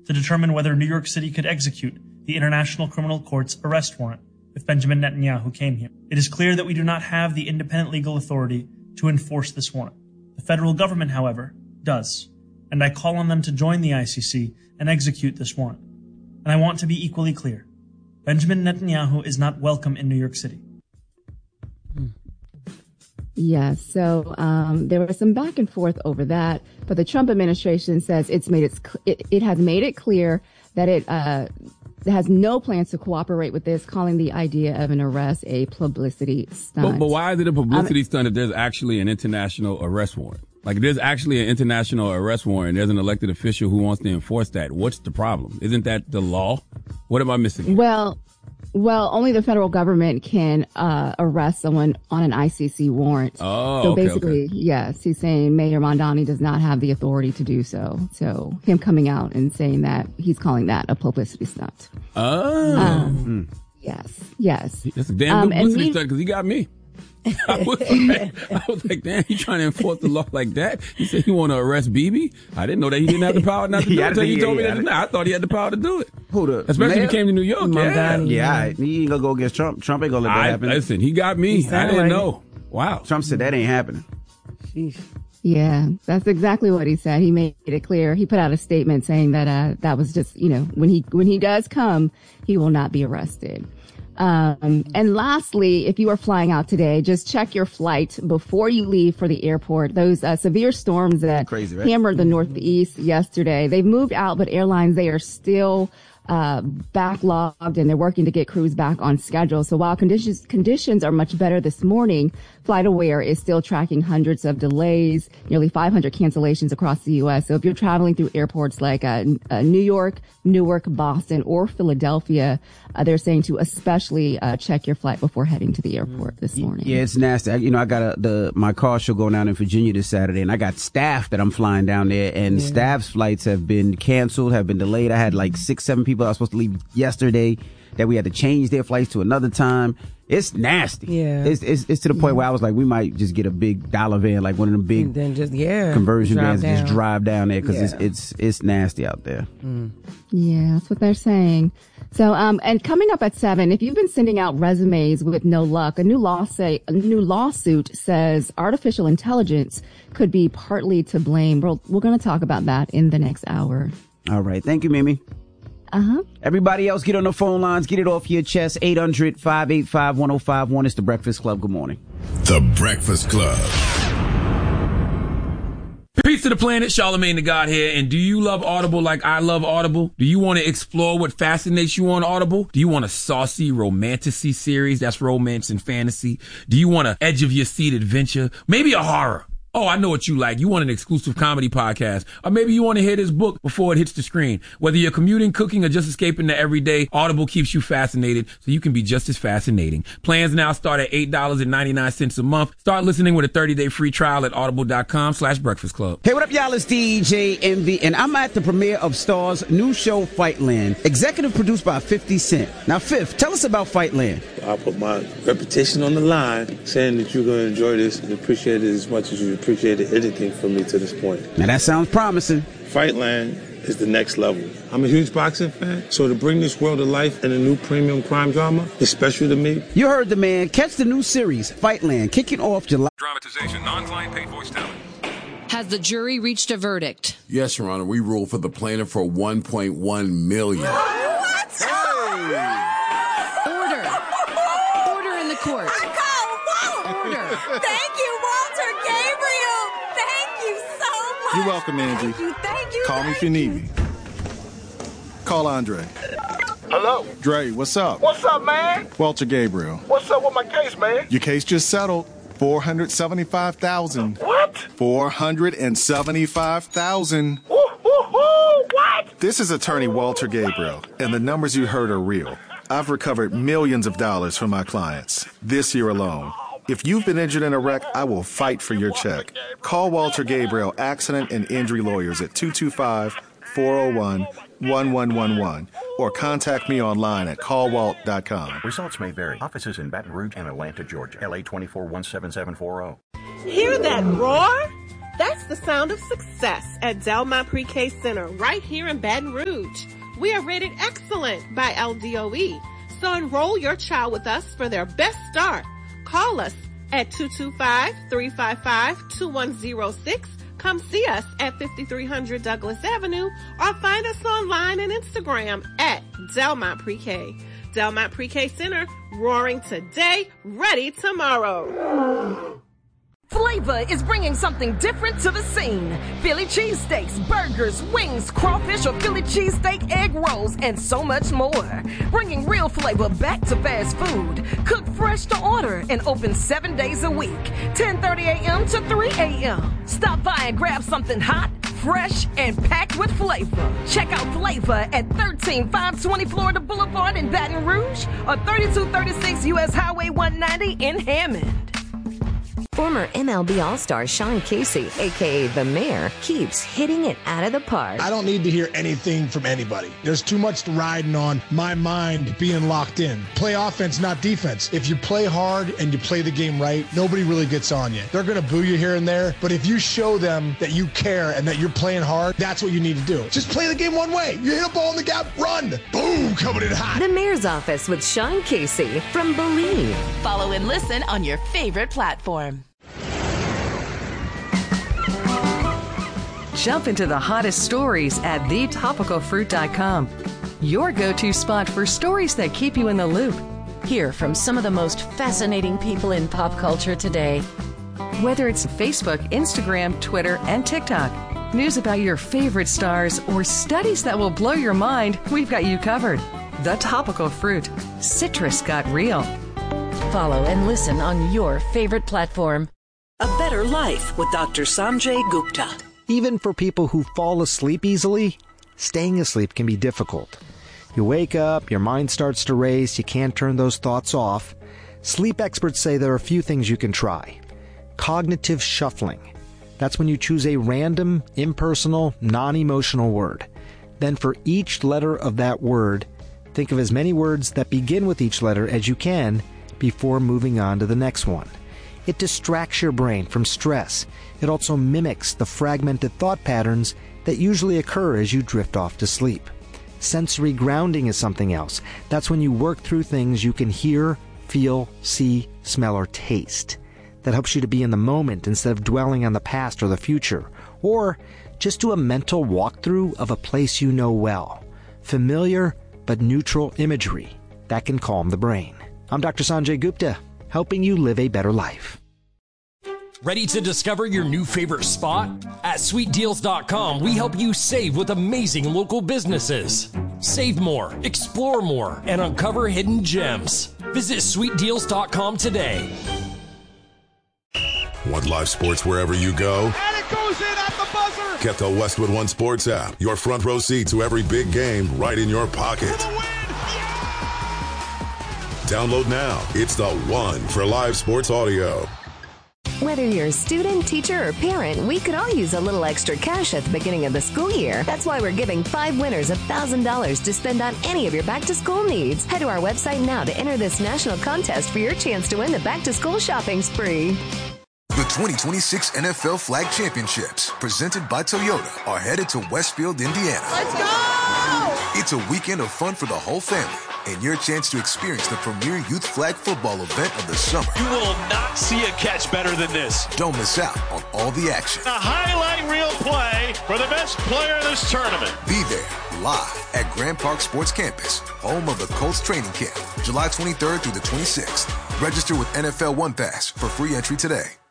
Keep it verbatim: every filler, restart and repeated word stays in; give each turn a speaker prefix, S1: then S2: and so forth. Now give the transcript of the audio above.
S1: to determine whether New York City could execute the International Criminal Court's arrest warrant if Benjamin Netanyahu came here. It is clear that we do not have the independent legal authority to enforce this warrant. The federal government, however, does, and I call on them to join the I C C and execute this warrant. And I want to be equally clear. Benjamin Netanyahu is not welcome in New York City.
S2: Yeah, so um, there was some back and forth over that, but the Trump administration says it's made its it, it has made it clear that it uh, has no plans to cooperate with this, calling the idea of an arrest a publicity stunt.
S3: But, but why is it a publicity
S2: um,
S3: stunt if there's actually an international arrest warrant? Like, there's actually an international arrest warrant. There's an elected official who wants to enforce that. What's the problem? Isn't that the law? What am I missing here?
S2: Well, well, only the federal government can uh, arrest someone on an I C C warrant.
S3: Oh,
S2: so
S3: okay,
S2: basically,
S3: okay.
S2: yes, he's saying Mayor Mamdani does not have the authority to do so. So him coming out and saying that, he's calling that a publicity stunt.
S3: Oh.
S2: Um, mm. Yes, yes.
S3: That's a damn
S2: Um,
S3: publicity
S2: me-
S3: stunt because he got me. I was, like, I was like, damn, you trying to enforce the law like that? He said he want to arrest Bibi? I didn't know that he didn't have the power not to do
S4: Yeah,
S3: it until he
S4: yeah,
S3: told me
S4: yeah,
S3: that.
S4: yeah.
S3: I thought he had the power to do it.
S4: Who the
S3: Especially
S4: mayor?
S3: if he came to New York. Yeah,
S4: Yeah, all right. He ain't gonna go against Trump. Trump ain't gonna let that
S3: I,
S4: happen.
S3: listen, he got me.
S5: He
S3: I
S5: sounded
S3: didn't
S5: like
S3: know. Wow.
S4: Trump said that ain't happening.
S5: Sheesh.
S2: Yeah, that's exactly what he said. He made it clear. He put out a statement saying that uh, that was just, you know, when he when he does come, he will not be arrested. Um, and lastly, if you are flying out today, just check your flight before you leave for the airport. Those uh, severe storms that
S4: Crazy, right?
S2: hammered the Northeast yesterday, they've moved out, but airlines, they are still uh, backlogged and they're working to get crews back on schedule. So while conditions conditions are much better this morning, FlightAware is still tracking hundreds of delays, nearly five hundred cancellations across the U S. So if you're traveling through airports like uh, uh, New York, Newark, Boston, or Philadelphia, uh, they're saying to especially uh, check your flight before heading to the airport this morning.
S4: Yeah, it's nasty. I, you know, I got a, the my car show going down in Virginia this Saturday, and I got staff that I'm flying down there, and
S5: Yeah.
S4: staff's flights have been canceled, have been delayed. I had like six, seven people I was supposed to leave yesterday that we had to change their flights to another time. It's nasty.
S5: Yeah.
S4: It's, it's, it's to the point where I was like, we might just get a big dollar van, like one of them big
S5: And then just, yeah.
S4: conversion
S5: drive
S4: vans, and just
S5: down.
S4: drive down there because
S5: Yeah.
S4: it's, it's, it's nasty out there.
S2: Yeah, that's what they're saying. So, um, and coming up at seven, if you've been sending out resumes with no luck, a new law say, a new lawsuit says artificial intelligence could be partly to blame. We're, we're going to talk about that in the next hour.
S4: All right. Thank you, Mimi.
S2: Uh-huh.
S4: Everybody else, get on the phone lines. Get it off your chest. eight hundred, five eight five, one oh five one. It's The Breakfast Club. Good morning.
S6: The Breakfast Club.
S3: Peace to the planet, Charlamagne the God here. And do you love Audible like I love Audible? Do you want to explore what fascinates you on Audible? Do you want a saucy romantasy series that's romance and fantasy? Do you want an edge of your seat adventure? Maybe a horror? Oh, I know what you like. You want an exclusive comedy podcast. Or maybe you want to hear this book before it hits the screen. Whether you're commuting, cooking, or just escaping the everyday, Audible keeps you fascinated so you can be just as fascinating. Plans now start at eight dollars and ninety-nine cents a month. Start listening with a thirty-day free trial at audible.com slash breakfast club.
S4: Hey, what up, y'all? It's D J Envy, and I'm at the premiere of Star's new show, Fightland, executive produced by fifty Cent. Now, Fifth, tell us about Fightland.
S7: I put my reputation on the line, saying that you're going to enjoy this and appreciate it as much as you appreciated anything from me to this point.
S4: Now, that sounds promising.
S7: Fightland is the next level. I'm a huge boxing fan, so to bring this world to life in a new premium crime drama is special to me.
S4: You heard the man. Catch the new series, Fightland, kicking off July.
S8: Dramatization, non-client paid voice talent.
S9: Has the jury reached a verdict?
S6: Yes, Your Honor. We ruled for the plaintiff for one point one million dollars.
S9: What?
S6: Hey!
S9: Order. Order in the court. Order.
S10: Thank you, Walter Gabriel. Thank you so much.
S11: You're welcome, Angie.
S10: Thank you, thank you.
S11: Call me if you need me. Call Andre.
S12: Hello?
S11: Dre, what's up?
S12: What's up, man?
S11: Walter Gabriel.
S12: What's up with my case, man?
S11: Your case just settled. four hundred seventy-five thousand dollars.
S12: What?
S11: four hundred seventy-five thousand dollars.
S12: Woo, woo, woo, what?
S11: This is attorney Walter Gabriel, and the numbers you heard are real. I've recovered millions of dollars from my clients this year alone. If you've been injured in a wreck, I will fight for your check. Call Walter Gabriel Accident and Injury Lawyers at two two five, four oh one, one one one one or contact me online at call walt dot com.
S13: Results may vary. Offices in Baton Rouge and Atlanta, Georgia. L A twenty-four one seven seven four zero.
S10: Hear that roar? That's
S5: the sound of success at Delmont Pre-K Center right here in Baton Rouge. We are rated excellent by L D O E, so enroll your child with us for their best start. Call us at two two five, three five five, two one zero six. Come see us at fifty-three hundred Douglas Avenue or find us online and Instagram at Delmont Pre-K. Delmont Pre-K Center, roaring today, ready tomorrow.
S14: Flavor is bringing something different to the scene. Philly cheesesteaks, burgers, wings, crawfish or Philly cheesesteak egg rolls, and so much more. Bringing real flavor back to fast food. Cooked fresh to order and open seven days a week, ten thirty a.m. to three a.m. Stop by and grab something hot, fresh, and packed with flavor. Check out Flavor at thirteen five twenty Florida Boulevard in Baton Rouge or thirty-two thirty-six U S Highway one ninety in Hammond.
S15: Former M L B All-Star Sean Casey, a k a. The Mayor, keeps hitting it out of the park.
S16: I don't need to hear anything from anybody. There's too much riding on my mind being locked in. Play offense, not defense. If you play hard and you play the game right, nobody really gets on you. They're going to boo you here and there, but if you show them that you care and that you're playing hard, that's what you need to do. Just play the game one way. You hit a ball in the gap, run. Boom, coming in hot.
S15: The Mayor's Office with Sean Casey from Believe.
S17: Follow and listen on your favorite platform.
S18: Jump into the hottest stories at the topical fruit dot com. Your go-to spot for stories that keep you in the loop.
S17: Hear from some of the most fascinating people in pop culture today.
S18: Whether it's Facebook, Instagram, Twitter, and TikTok, news about your favorite stars, or studies that will blow your mind, we've got you covered. The Topical Fruit. Citrus got real.
S17: Follow and listen on your favorite platform.
S19: A Better Life with Doctor Sanjay Gupta.
S20: Even for people who fall asleep easily, staying asleep can be difficult. You wake up, your mind starts to race, you can't turn those thoughts off. Sleep experts say there are a few things you can try. Cognitive shuffling. That's when you choose a random, impersonal, non-emotional word. Then for each letter of that word, think of as many words that begin with each letter as you can before moving on to the next one. It distracts your brain from stress. It also mimics the fragmented thought patterns that usually occur as you drift off to sleep. Sensory grounding is something else. That's when you work through things you can hear, feel, see, smell, or taste. That helps you to be in the moment instead of dwelling on the past or the future. Or just do a mental walkthrough of a place you know well. Familiar but neutral imagery. That can calm the brain. I'm Doctor Sanjay Gupta, helping you live a better life.
S21: Ready to discover your new favorite spot? At sweet deals dot com, we help you save with amazing local businesses. Save more, explore more, and uncover hidden gems. Visit sweet deals dot com today.
S22: Want live sports wherever you go?
S12: And it goes in at the buzzer!
S22: Get the Westwood One Sports app. Your front row seat to every big game right in your pocket.
S12: For the win!
S22: Download now. It's the one for live sports audio.
S15: Whether you're a student, teacher, or parent, we could all use a little extra cash at the beginning of the school year. That's why we're giving five winners one thousand dollars to spend on any of your back-to-school needs. Head to our website now to enter this national contest for your chance to win the back-to-school shopping spree.
S23: The twenty twenty-six N F L Flag Championships, presented by Toyota, are headed to Westfield, Indiana.
S12: Let's go!
S23: It's a weekend of fun for the whole family and your chance to experience the premier youth flag football event of the summer.
S24: You will not see a catch better than this.
S23: Don't miss out on all the action.
S24: A highlight reel play for the best player in this tournament.
S23: Be there live at Grand Park Sports Campus, home of the Colts training camp, July twenty-third through the twenty-sixth. Register with N F L One Pass for free entry today.